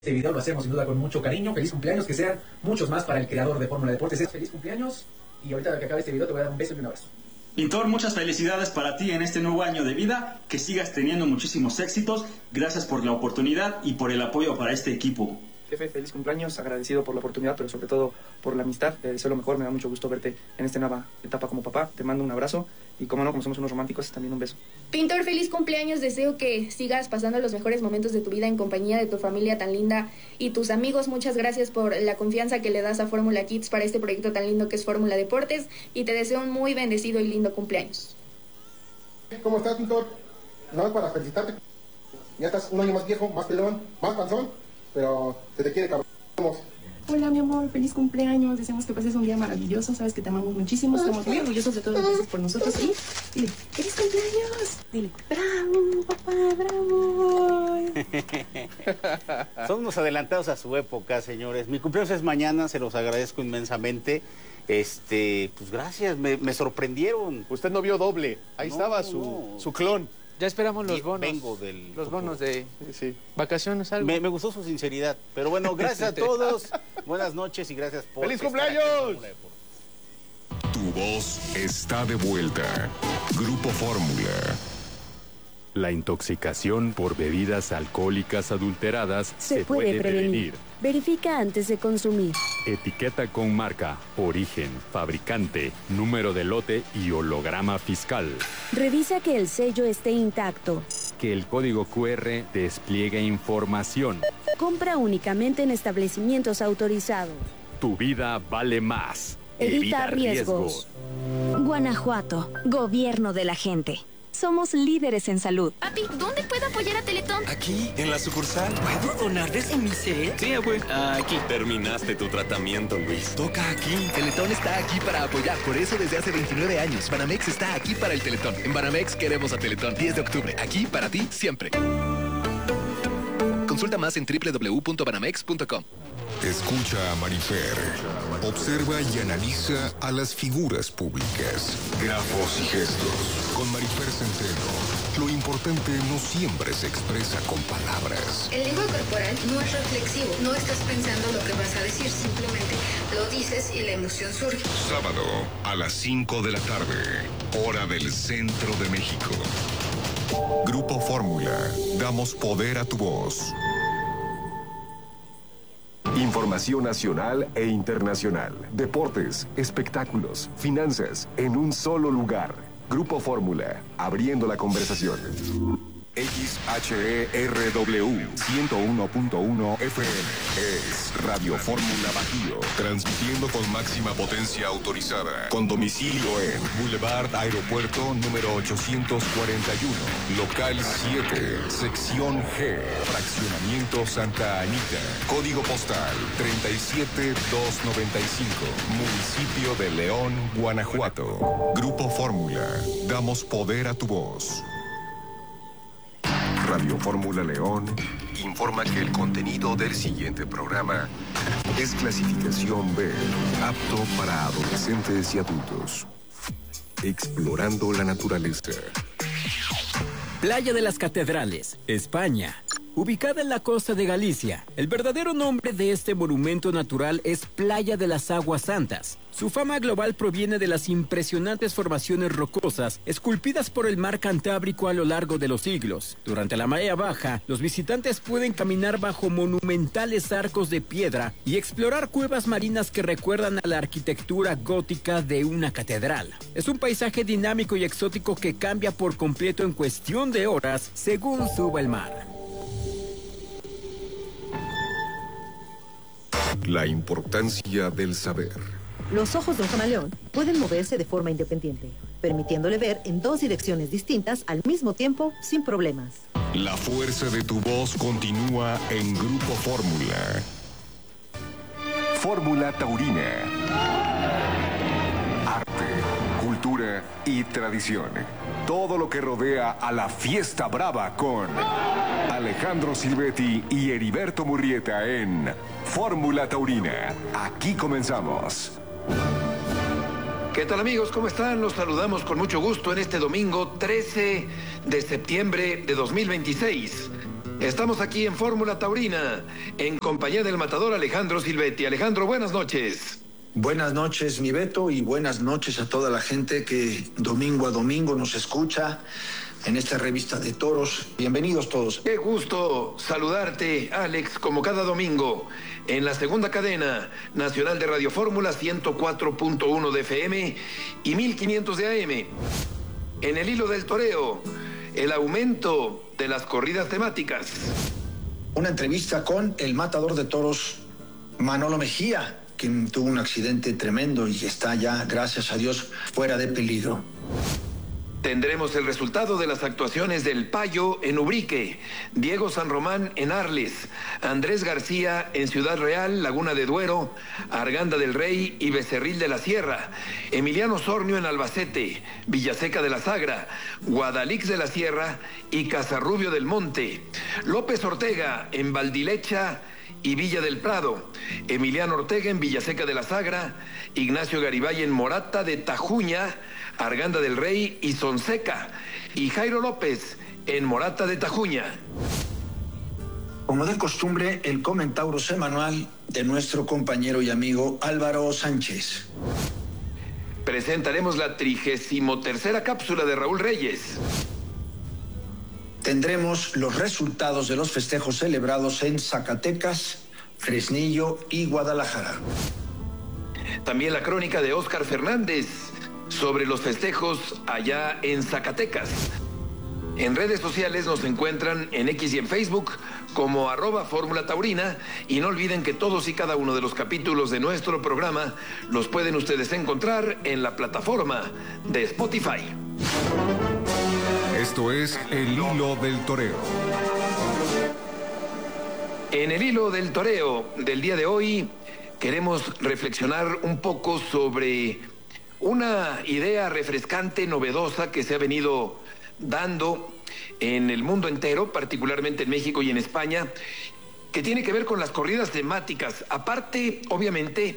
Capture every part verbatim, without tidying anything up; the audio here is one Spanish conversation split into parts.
Este video lo hacemos sin duda con mucho cariño. Feliz cumpleaños, que sean muchos más para el creador de Fórmula Deportes. Feliz cumpleaños y ahorita que acabe este video te voy a dar un beso y un abrazo. Pintor, muchas felicidades para ti en este nuevo año de vida, que sigas teniendo muchísimos éxitos. Gracias por la oportunidad y por el apoyo para este equipo. Jefe, feliz cumpleaños, agradecido por la oportunidad, pero sobre todo por la amistad. Te deseo lo mejor, me da mucho gusto verte en esta nueva etapa como papá. Te mando un abrazo y, como no, como somos unos románticos, también un beso. Pintor, feliz cumpleaños, deseo que sigas pasando los mejores momentos de tu vida en compañía de tu familia tan linda y tus amigos. Muchas gracias por la confianza que le das a Fórmula Kids para este proyecto tan lindo que es Fórmula Deportes, y te deseo un muy bendecido y lindo cumpleaños. ¿Cómo estás, Pintor? No, para felicitarte. Ya estás un año más viejo, más pelón, más panzón, pero se te quiere, cabrón. Hola, mi amor, feliz cumpleaños. Deseamos que pases un día maravilloso. Sabes que te amamos muchísimo. Estamos muy orgullosos de todo lo que haces por nosotros. Y dile, feliz cumpleaños. Dile, bravo, papá, bravo. Son unos adelantados a su época, señores. Mi cumpleaños es mañana, se los agradezco inmensamente. Este, pues gracias, me, me sorprendieron. Usted no vio doble. Ahí No, estaba su, no. su clon. Ya esperamos los Y bonos. vengo del... Los bonos de Sí, sí. vacaciones, algo. Me, me gustó su sinceridad. Pero bueno, gracias a todos. Buenas noches y gracias por... ¡Feliz estar aquí en cumpleaños! Fórmula Deportes. Tu voz está de vuelta. Grupo Fórmula. La intoxicación por bebidas alcohólicas adulteradas se, se puede, puede prevenir. prevenir. Verifica antes de consumir. Etiqueta con marca, origen, fabricante, número de lote y holograma fiscal. Revisa que el sello esté intacto. Que el código cu erre despliegue información. Compra únicamente en establecimientos autorizados. Tu vida vale más. Evita, Evita riesgos. riesgos. Guanajuato, gobierno de la gente. Somos líderes en salud. Papi, ¿dónde puedo apoyar a Teletón? Aquí, en la sucursal. ¿Puedo donar desde mi set? Sí, abue. Aquí. Terminaste tu tratamiento, Luis. Toca aquí. Teletón está aquí para apoyar. Por eso desde hace veintinueve años, Banamex está aquí para el Teletón. En Banamex queremos a Teletón. diez de octubre. Aquí para ti, siempre. Consulta más en doble u doble u doble u punto banamex punto com. Escucha a Marifer. Observa y analiza a las figuras públicas, grafos y gestos. Con Marifer Centeno, lo importante no siempre se expresa con palabras. El lenguaje corporal no es reflexivo. No estás pensando lo que vas a decir, simplemente lo dices y la emoción surge. Sábado a las cinco de la tarde, hora del centro de México. Grupo Fórmula. Damos poder a tu voz. Información nacional e internacional. Deportes, espectáculos, finanzas, en un solo lugar. Grupo Fórmula, abriendo la conversación. X H E R W ciento uno punto uno F M es Radio Fórmula Bajío, transmitiendo con máxima potencia autorizada, con domicilio en Boulevard Aeropuerto número ochocientos cuarenta y uno, local siete, sección G, fraccionamiento Santa Anita, código postal treinta y siete mil doscientos noventa y cinco, municipio de León, Guanajuato. Grupo Fórmula, damos poder a tu voz. Radio Fórmula León informa que el contenido del siguiente programa es clasificación B, apto para adolescentes y adultos. Explorando la naturaleza. Playa de las Catedrales, España. Ubicada en la costa de Galicia, el verdadero nombre de este monumento natural es Playa de las Aguas Santas. Su fama global proviene de las impresionantes formaciones rocosas esculpidas por el mar Cantábrico a lo largo de los siglos. Durante la marea baja, los visitantes pueden caminar bajo monumentales arcos de piedra y explorar cuevas marinas que recuerdan a la arquitectura gótica de una catedral. Es un paisaje dinámico y exótico que cambia por completo en cuestión de horas según suba el mar. La importancia del saber. Los ojos de un camaleón pueden moverse de forma independiente, permitiéndole ver en dos direcciones distintas al mismo tiempo sin problemas. La fuerza de tu voz continúa en Grupo Fórmula. Fórmula Taurina. Arte, cultura y tradición. Todo lo que rodea a la fiesta brava con Alejandro Silvetti y Heriberto Murrieta en Fórmula Taurina. Aquí comenzamos. ¿Qué tal, amigos? ¿Cómo están? Los saludamos con mucho gusto en este domingo trece de septiembre de dos mil veintiséis. Estamos aquí en Fórmula Taurina, en compañía del matador Alejandro Silvetti. Alejandro, buenas noches. Buenas noches, mi Beto, y buenas noches a toda la gente que domingo a domingo nos escucha en esta revista de toros. Bienvenidos todos. Qué gusto saludarte, Alex, como cada domingo, en la segunda cadena nacional de Radio Fórmula, ciento cuatro punto uno de F M y mil quinientos de A M. En el hilo del toreo, el aumento de las corridas temáticas. Una entrevista con el matador de toros Manolo Mejía, quien tuvo un accidente tremendo y está ya, gracias a Dios, fuera de peligro. Tendremos el resultado de las actuaciones del Payo en Ubrique, Diego San Román en Arles, Andrés García en Ciudad Real, Laguna de Duero, Arganda del Rey y Becerril de la Sierra, Emiliano Sornio en Albacete, Villaseca de la Sagra, Guadalix de la Sierra y Casarrubio del Monte, López Ortega en Valdilecha y Villa del Prado, Emiliano Ortega en Villaseca de la Sagra, Ignacio Garibay en Morata de Tajuña, Arganda del Rey y Sonseca, y Jairo López en Morata de Tajuña. Como de costumbre, el comentauro semanal de nuestro compañero y amigo Álvaro Sánchez. Presentaremos la trigésimo tercera cápsula de Raúl Reyes. Tendremos los resultados de los festejos celebrados en Zacatecas, Fresnillo y Guadalajara. También la crónica de Óscar Fernández sobre los festejos allá en Zacatecas. En redes sociales nos encuentran en X y en Facebook como arroba Fórmula Taurina, y no olviden que todos y cada uno de los capítulos de nuestro programa los pueden ustedes encontrar en la plataforma de Spotify. Esto es El Hilo del Toreo. En el hilo del toreo del día de hoy queremos reflexionar un poco sobre una idea refrescante, novedosa que se ha venido dando en el mundo entero, particularmente en México y en España, que tiene que ver con las corridas temáticas. Aparte, obviamente,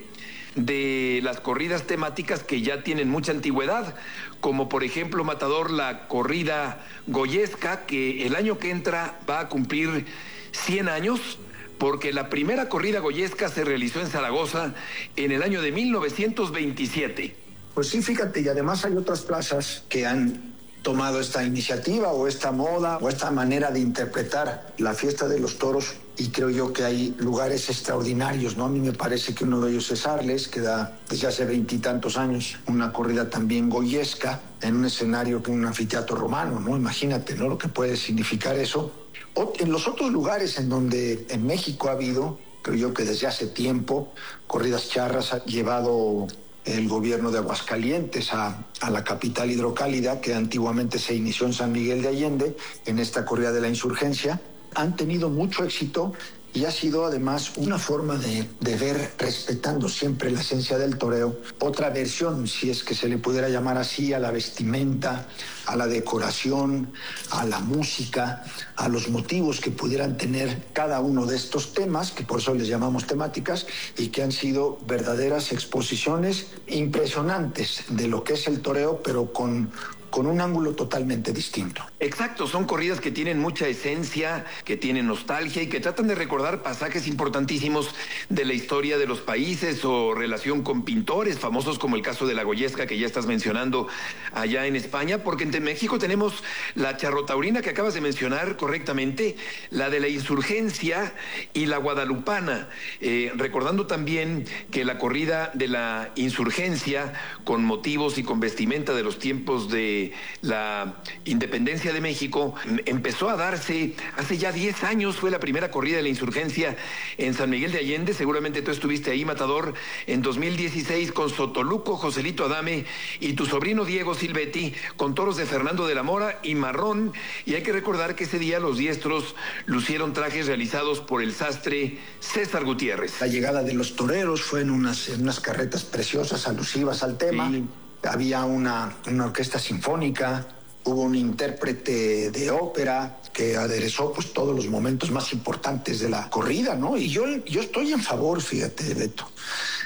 de las corridas temáticas que ya tienen mucha antigüedad, como por ejemplo, matador, la corrida goyesca, que el año que entra va a cumplir cien años, porque la primera corrida goyesca se realizó en Zaragoza en el año de mil novecientos veintisiete. Pues sí, fíjate, y además hay otras plazas que han tomado esta iniciativa o esta moda o esta manera de interpretar la fiesta de los toros, y creo yo que hay lugares extraordinarios, ¿no? A mí me parece que uno de ellos es Arles, que da desde hace veintitantos años una corrida también goyesca en un escenario que un anfiteatro romano, ¿no? Imagínate, ¿no? Lo que puede significar eso. O en los otros lugares en donde en México ha habido, creo yo que desde hace tiempo, corridas charras, ha llevado el gobierno de Aguascalientes a, a la capital hidrocálida, que antiguamente se inició en San Miguel de Allende, en esta corrida de la insurgencia. Han tenido mucho éxito y ha sido además una forma de, de ver, respetando siempre la esencia del toreo, otra versión, si es que se le pudiera llamar así, a la vestimenta, a la decoración, a la música, a los motivos que pudieran tener cada uno de estos temas, que por eso les llamamos temáticas, y que han sido verdaderas exposiciones impresionantes de lo que es el toreo, pero con con un ángulo totalmente distinto. Exacto, son corridas que tienen mucha esencia, que tienen nostalgia y que tratan de recordar pasajes importantísimos de la historia de los países o relación con pintores famosos, como el caso de la goyesca que ya estás mencionando allá en España, porque en México tenemos la charrotaurina que acabas de mencionar correctamente, la de la insurgencia y la guadalupana, eh, recordando también que la corrida de la insurgencia, con motivos y con vestimenta de los tiempos de la independencia de México, empezó a darse hace ya diez años. Fue la primera corrida de la insurgencia en San Miguel de Allende. Seguramente tú estuviste ahí, matador, en dos mil dieciséis con Sotoluco, Joselito Adame y tu sobrino Diego Silvetti, con toros de Fernando de la Mora y Marrón. Y hay que recordar que ese día los diestros lucieron trajes realizados por el sastre César Gutiérrez. La llegada de los toreros fue en unas, en unas carretas preciosas, alusivas al tema. Sí. Había una, una orquesta sinfónica, hubo un intérprete de ópera que aderezó pues todos los momentos más importantes de la corrida, ¿no? Y yo, yo estoy en favor, fíjate, Beto,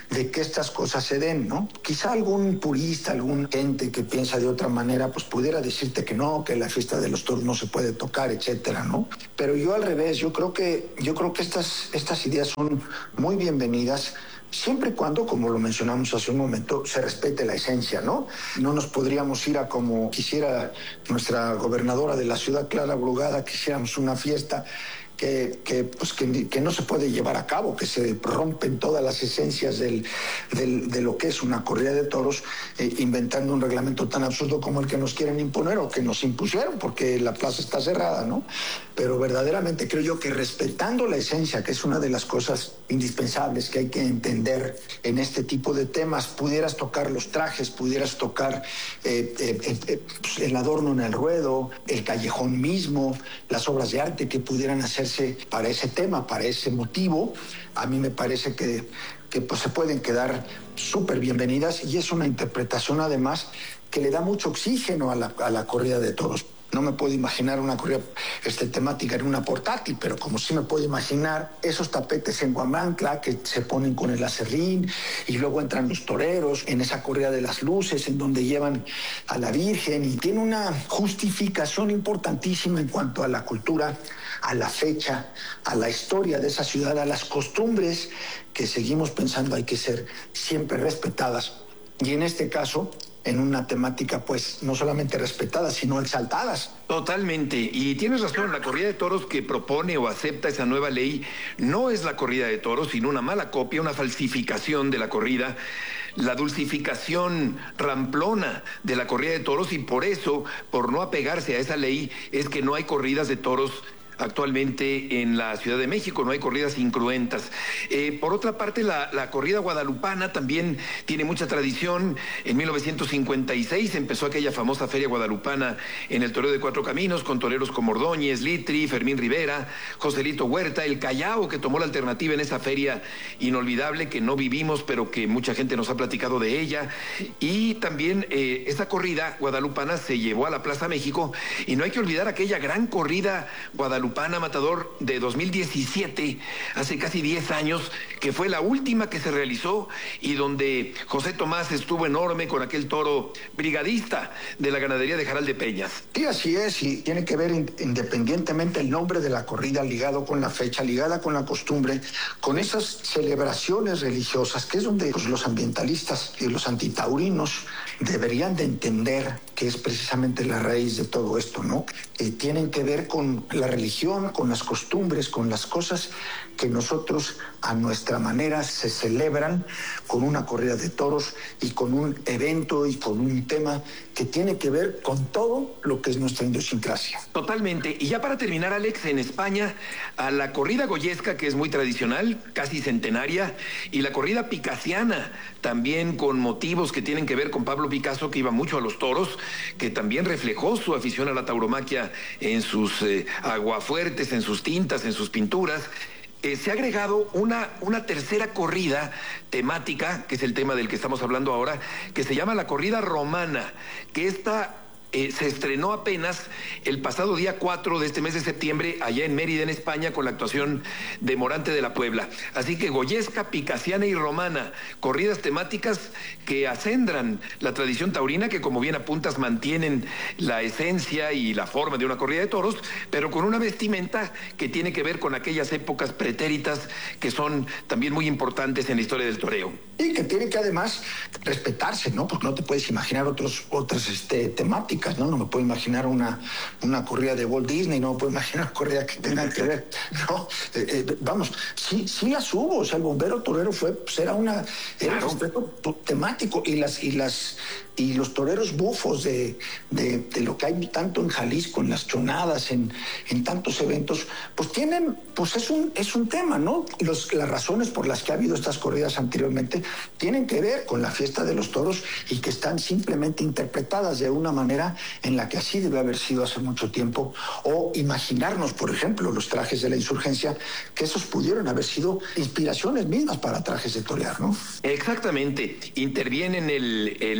de que estas cosas se den, ¿no? Quizá algún purista, algún gente que piensa de otra manera, pues pudiera decirte que no, que la fiesta de los toros no se puede tocar, etcétera, ¿no? Pero yo al revés, yo creo que, yo creo que estas, estas ideas son muy bienvenidas, siempre y cuando, como lo mencionamos hace un momento, se respete la esencia, ¿no? No nos podríamos ir a como quisiera nuestra gobernadora de la ciudad, Clara Brugada, quisiéramos una fiesta que, que, pues que, que no se puede llevar a cabo, que se rompen todas las esencias del, del, de lo que es una corrida de toros, eh, inventando un reglamento tan absurdo como el que nos quieren imponer o que nos impusieron, porque la plaza está cerrada, ¿no? Pero verdaderamente creo yo que respetando la esencia, que es una de las cosas indispensables que hay que entender en este tipo de temas, pudieras tocar los trajes, pudieras tocar eh, eh, eh, pues el adorno en el ruedo, el callejón mismo, las obras de arte que pudieran hacerse para ese tema, para ese motivo, a mí me parece que, que pues, se pueden quedar súper bienvenidas, y es una interpretación además que le da mucho oxígeno a la, a la corrida de toros. No me puedo imaginar una corrida este, temática en una portátil, pero como sí me puedo imaginar esos tapetes en Guamancla que se ponen con el acerrín, y luego entran los toreros en esa corrida de las luces en donde llevan a la Virgen, y tiene una justificación importantísima en cuanto a la cultura, a la fecha, a la historia de esa ciudad, a las costumbres que seguimos pensando hay que ser siempre respetadas. Y en este caso, en una temática pues no solamente respetadas, sino exaltadas. Totalmente, y tienes razón, la corrida de toros que propone o acepta esa nueva ley no es la corrida de toros, sino una mala copia, una falsificación de la corrida, la dulcificación ramplona de la corrida de toros, y por eso, por no apegarse a esa ley, es que no hay corridas de toros actualmente en la Ciudad de México, no hay corridas incruentas. Eh, por otra parte, la, la corrida guadalupana también tiene mucha tradición. En mil novecientos cincuenta y seis empezó aquella famosa feria guadalupana en el Toreo de Cuatro Caminos, con toreros como Ordóñez, Litri, Fermín Rivera, Joselito Huerta, el Callao, que tomó la alternativa en esa feria inolvidable que no vivimos, pero que mucha gente nos ha platicado de ella. Y también eh, esa corrida guadalupana se llevó a la Plaza México, y no hay que olvidar aquella gran corrida guadalupana Matador de dos mil diecisiete, hace casi diez años, que fue la última que se realizó, y donde José Tomás estuvo enorme con aquel toro brigadista de la ganadería de Jaral de Peñas. Sí, así es, y tiene que ver independientemente el nombre de la corrida, ligado con la fecha, ligada con la costumbre, con esas celebraciones religiosas, que es donde pues, los ambientalistas y los antitaurinos deberían de entender que es precisamente la raíz de todo esto, ¿no? Eh, tienen que ver con la religión, con las costumbres, con las cosas que nosotros a nuestra manera se celebran, con una corrida de toros y con un evento y con un tema que tiene que ver con todo lo que es nuestra idiosincrasia. Totalmente. Y ya para terminar, Alex, en España, a la corrida goyesca, que es muy tradicional, casi centenaria, y la corrida picasiana, también con motivos que tienen que ver con Pablo Picasso, que iba mucho a los toros, que también reflejó su afición a la tauromaquia en sus eh, aguafuertes, en sus tintas, en sus pinturas. Eh, se ha agregado una, una tercera corrida temática, que es el tema del que estamos hablando ahora, que se llama la corrida romana, que esta eh, se estrenó apenas el pasado día cuatro de este mes de septiembre allá en Mérida, en España, con la actuación de Morante de la Puebla. Así que goyesca, picasiana y romana, corridas temáticas que acendran la tradición taurina, que como bien apuntas mantienen la esencia y la forma de una corrida de toros, pero con una vestimenta que tiene que ver con aquellas épocas pretéritas que son también muy importantes en la historia del toreo. Y que tiene que además respetarse, ¿no? Porque no te puedes imaginar otros, otras este, temáticas, ¿no? No me puedo imaginar una, una corrida de Walt Disney, no me puedo imaginar una corrida que tenga que ver, ¿no? Eh, eh, vamos, sí, sí las hubo, o sea, el bombero torero fue, pues era una, era claro, un respeto temático, y las, y las, y los toreros bufos de, de, de lo que hay tanto en Jalisco, en las chonadas, en, en tantos eventos, pues tienen, pues es un, es un tema, ¿no? Los, las razones por las que ha habido estas corridas anteriormente tienen que ver con la fiesta de los toros, y que están simplemente interpretadas de una manera en la que así debe haber sido hace mucho tiempo, o imaginarnos, por ejemplo, los trajes de la insurgencia, que esos pudieron haber sido inspiraciones mismas para trajes de torear, ¿no? Exactamente, intervienen el, el, el ruedo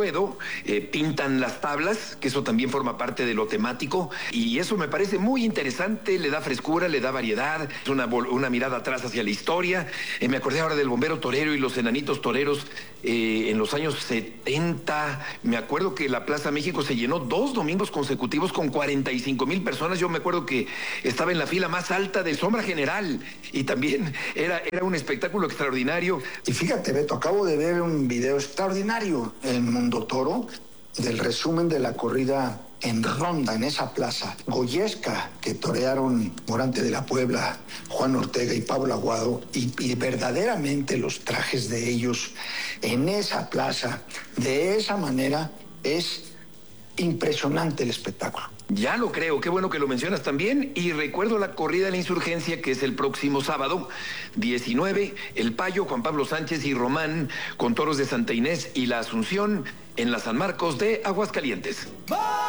ruedo, eh, pintan las tablas, que eso también forma parte de lo temático, y eso me parece muy interesante, le da frescura, le da variedad, es una, una mirada atrás hacia la historia. Eh, me acordé ahora del bombero torero y los enanitos toreros eh, en los años setenta. Me acuerdo que la Plaza México se llenó dos domingos consecutivos con cuarenta y cinco mil personas. Yo me acuerdo que estaba en la fila más alta de Sombra General y también era, era un espectáculo extraordinario. Y fíjate, Beto, acabo de ver un video extraordinario en Mundo Toro del resumen de la corrida en ronda, en esa plaza goyesca que torearon Morante de la Puebla, Juan Ortega y Pablo Aguado, y, y verdaderamente los trajes de ellos en esa plaza, de esa manera, es impresionante el espectáculo. Ya lo creo, qué bueno que lo mencionas también. Y recuerdo la corrida de la Insurgencia, que es el próximo sábado, diecinueve, El Payo, Juan Pablo Sánchez y Román, con toros de Santa Inés y la Asunción en la San Marcos de Aguascalientes.